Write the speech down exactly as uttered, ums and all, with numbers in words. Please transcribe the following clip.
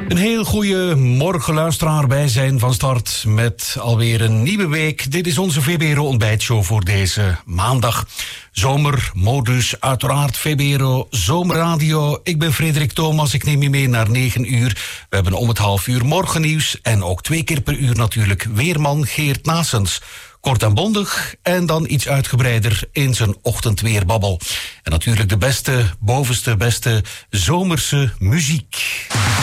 Een heel goede morgen, luisteraar. Wij zijn van start met alweer een nieuwe week. Dit is onze V B R O-ontbijtshow voor deze maandag. Zomermodus, uiteraard V B R O, Zomerradio. Ik ben Frederik Thomas, ik neem je mee naar negen uur. We hebben om het half uur morgennieuws en ook twee keer per uur natuurlijk weerman Geert Naessens. Kort en bondig en dan iets uitgebreider in zijn ochtendweerbabbel. En natuurlijk de beste, bovenste, beste zomerse muziek.